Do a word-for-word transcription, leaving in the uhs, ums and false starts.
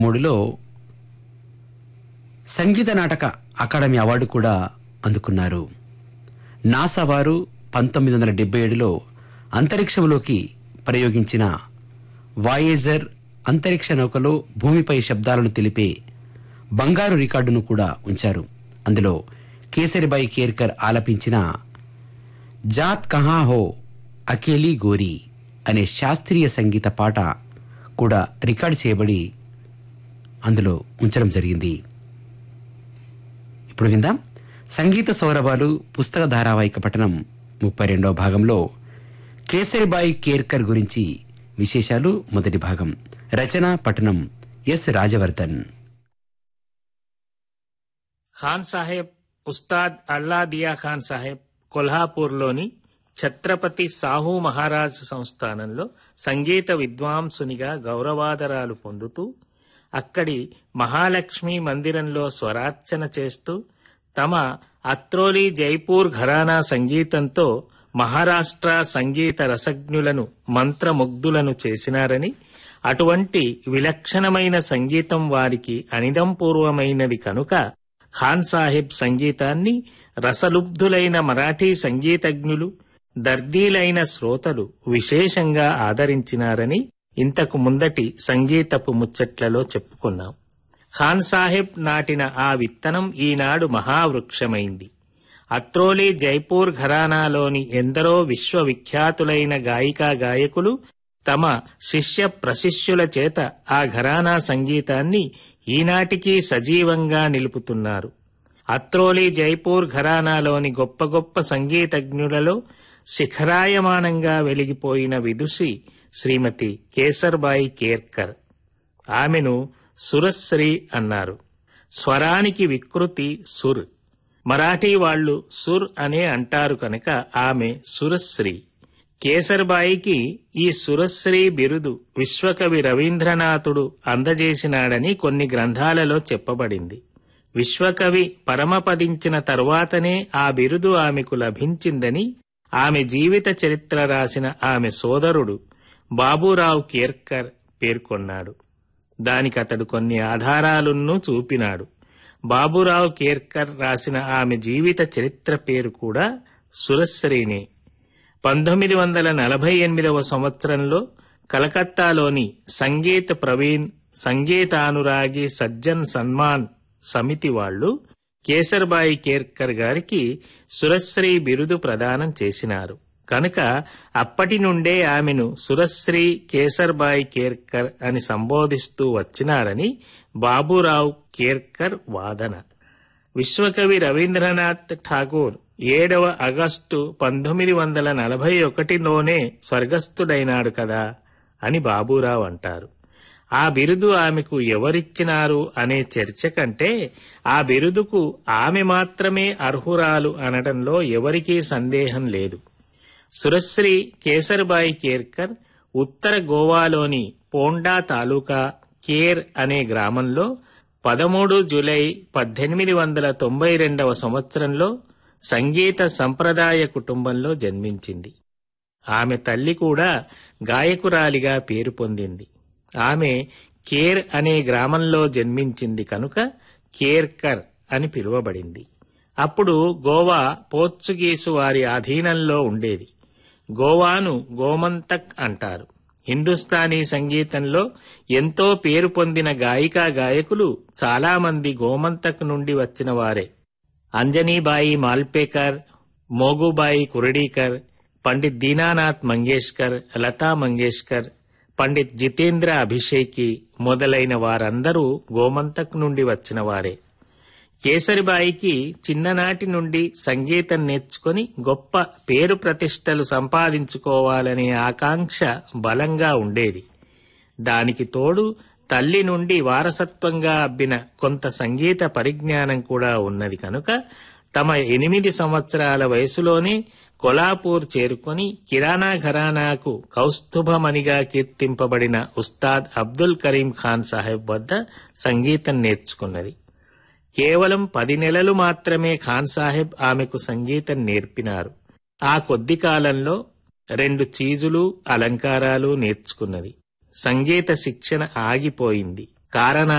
మూడులో Sangeet Natak academy award కూడా అందుకున్నారు. నాసా వారు పంతొమ్మిది వందల డెబ్బై ఏడులో అంతరిక్షంలోకి ప్రయోగించిన వాయేజర్ అంతరిక్ష నౌకలో భూమిపై శబ్దాలను తెలిపే బంగారు రికార్డును కూడా ఉంచారు. అందులో కేసరిబాయి కేర్కర్ ఆలపించిన జాత్ కహా హో అకేలీ గోరీ అనే శాస్త్రీయ సంగీత పాట కూడా రికార్డు చేయబడి అందులో ఉంచడం జరిగింది. ఇప్పుడు విందాం సంగీత సౌరభాలు పుస్తక ధారావాహిక పఠనం ముప్పై రెండవ భాగంలో కేసరిబాయి కేర్కర్ గురించి విశేషాలు. మొదటి భాగం రచన పఠనం ఎస్ రాజవర్ధన్. ఖాన్ సాహెబ్ ఉస్తాద్ అల్లాదియా ఖాన్ సాహెబ్ కొల్హాపూర్లోని ఛత్రపతి సాహు మహారాజ్ సంస్థానంలో సంగీత విద్వాంసునిగా గౌరవాదరాలు పొందుతూ అక్కడి మహాలక్ష్మి మందిరంలో స్వరార్చన చేస్తూ తమ అత్రోలి జైపూర్ ఘరానా సంగీతంతో మహారాష్ట్ర సంగీత రసజ్ఞులను మంత్రముగ్ధులను చేసినారని, అటువంటి విలక్షణమైన సంగీతం వారికి అనిదంపూర్వమైనది కనుక ఖాన్ సాహెబ్ సంగీతాన్ని రసలుబ్ధులైన మరాఠీ సంగీతజ్ఞులు, దర్దీలైన శ్రోతలు విశేషంగా ఆదరించినారని ఇంతకు ముందటి సంగీతపు ముచ్చట్లలో చెప్పుకున్నాం. ఖాన్ సాహెబ్ నాటిన ఆ విత్తనం ఈనాడు మహావృక్షమైంది. అత్రోలి జైపూర్ ఘరానాలోని ఎందరో విశ్వవిఖ్యాతులైన గాయికా గాయకులు తమ శిష్య ప్రశిష్యుల చేత ఆ ఘరానా సంగీతాన్ని ఈనాటికి సజీవంగా నిలుపుతున్నారు. అత్రోలి జైపూర్ ఘరానాలోని గొప్ప గొప్ప సంగీతజ్ఞులలో శిఖరాయమానంగా వెలిగిపోయిన విదుషి శ్రీమతి కేసర్బాయి కేర్కర్. ఆమెను సురశ్రీ అన్నారు. స్వరానికి వికృతి సుర్. మరాఠీ వాళ్లు సుర్ అనే అంటారు కనుక ఆమె సురశ్రీ. కేసర్బాయికి ఈ సురశ్రీ బిరుదు విశ్వకవి రవీంద్రనాథుడు అందజేసినాడని కొన్ని గ్రంథాలలో చెప్పబడింది. విశ్వకవి పరమపదించిన తరువాతనే ఆ బిరుదు ఆమెకు లభించిందని ఆమె జీవిత చరిత్ర రాసిన ఆమె సోదరుడు బాబూరావు కేర్కర్ పేర్కొన్నాడు. దానికతడు కొన్ని ఆధారాలున్నూ చూపినాడు. బాబూరావు కేర్కర్ రాసిన ఆమె జీవిత చరిత్ర పేరు కూడా సురశ్రీనే. పంతొమ్మిది వందల నలభై ఎనిమిదవ సంవత్సరంలో కలకత్తాలోని సంగీత ప్రవీణ్ సంగీతానురాగి సజ్జన్ సన్మాన్ సమితి వాళ్లు కేసర్బాయి కేర్కర్ గారికి సురశ్రీ బిరుదు ప్రదానం చేసినారు కనుక అప్పటి నుండే ఆమెను సురశ్రీ కేసర్బాయి కేర్కర్ అని సంబోధిస్తూ వచ్చినారని బాబూరావు కేర్కర్ వాదన. విశ్వకవి రవీంద్రనాథ్ ఠాగూర్ ఏడవ ఆగస్టు పంతొమ్మిది వందల నలభై ఒకటిలోనే స్వర్గస్థుడైనాడు కదా అని బాబూరావు అంటారు. ఆ బిరుదు ఆమెకు ఎవరిచ్చినారు అనే చర్చ కంటే ఆ బిరుదుకు ఆమె మాత్రమే అర్హురాలు అనడంలో ఎవరికీ సందేహం లేదు. సురశ్రీ కేసర్బాయి కేర్కర్ ఉత్తర గోవాలోని పోండా తాలూకా కేర్ అనే గ్రామంలో పదమూడు జూలై పద్దెనిమిది వందల తొంభై రెండవ సంవత్సరంలో సంగీత సంప్రదాయ కుటుంబంలో జన్మించింది. ఆమె తల్లి కూడా గాయకురాలిగా పేరు పొందింది. ఆమె కేర్ అనే గ్రామంలో జన్మించింది కనుక కేర్కర్ అని పిలువబడింది. అప్పుడు గోవా పోర్చుగీసు వారి అధీనంలో ఉండేది. గోవాను గోమంతక్ అంటారు. హిందుస్థానీ సంగీతంలో ఎంతో పేరు పొందిన గాయికా గాయకులు చాలామంది గోమంతక్ నుండి వచ్చిన వారే. అంజనీబాయి మాల్పేకర్, మోగుబాయి కురడీకర్, పండిత్ దీనానాథ్ మంగేష్కర్, లతా మంగేష్కర్, పండిత్ జితేంద్ర అభిషేకి మొదలైన వారందరూ గోమంతక్ నుండి వచ్చిన వారే. కేసరిబాయికి చిన్ననాటి నుండి సంగీతం నేర్చుకుని గొప్ప పేరు ప్రతిష్టలు సంపాదించుకోవాలనే ఆకాంక్ష బలంగా ఉండేది. దానికి తోడు తల్లి నుండి వారసత్వంగా అబ్బిన కొంత సంగీత పరిజ్ఞానం కూడా ఉన్నది కనుక తమ ఎనిమిది సంవత్సరాల వయసులోనే కొల్హాపూర్ చేరుకుని కిరాణా ఘరానాకు కౌస్తుభమణిగా కీర్తింపబడిన ఉస్తాద్ అబ్దుల్ కరీం ఖాన్ సాహెబ్ వద్ద సంగీతం నేర్చుకున్నది. కేవలం పది నెలలు మాత్రమే ఖాన్ సాహెబ్ ఆమెకు సంగీతం నేర్పినారు. ఆ కొద్ది కాలంలో రెండు చీజులు, అలంకారాలు నేర్చుకున్నది. సంగీత శిక్షణ ఆగిపోయింది. కారణ